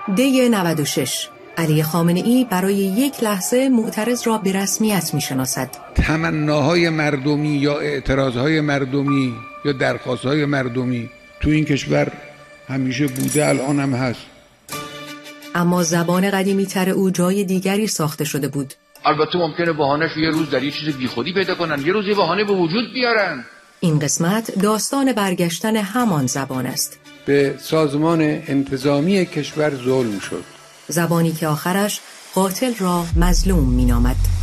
دی 96 علی خامنه‌ای برای یک لحظه معترض را به رسمیت می‌شناسد. تمناهای مردمی یا اعتراضهای مردمی یا درخواستهای مردمی تو این کشور همیشه بوده، الان هم هست. اما زبان قدیمی‌تر او جای دیگری ساخته شده بود. البته ممکنه بهانه‌اش یه روز در یه چیز بیخودی پیدا کنن، یه روز یه بهانه به وجود بیارن. این قسمت داستان برگشتن همان زبان است. به سازمان انتظامی کشور ظلم شد. زبانی که آخرش قاتل را مظلوم می‌نامد.